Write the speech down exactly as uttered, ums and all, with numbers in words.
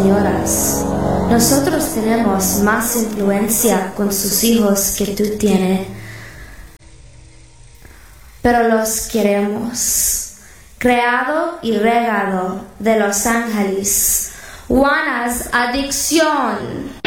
señoras. Nosotros tenemos más influencia con sus hijos que tú tienes, pero los queremos. Creado y regado de Los Ángeles. Juana's Adicción.